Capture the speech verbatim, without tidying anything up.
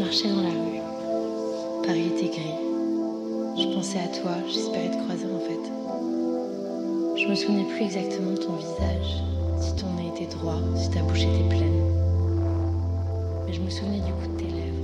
marchais dans la rue. Paris était gris. Je pensais à toi, j'espérais te croiser en fait. Je me souvenais plus exactement de ton visage, si ton nez était droit, si ta bouche était pleine. Mais je me souvenais du coup de tes lèvres.